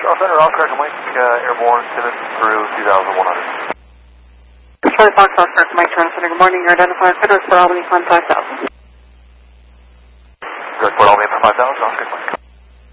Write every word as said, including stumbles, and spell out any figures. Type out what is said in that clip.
Center, Oscar Mike, uh, Airborne, Simmons, Peru, two thousand one hundred. Charlie Fox, Oscar Mike, Toronto Center, good morning. You're identified Federal Port Albany, Fund five thousand. Good, Port Albany, five thousand, Oscar Mike.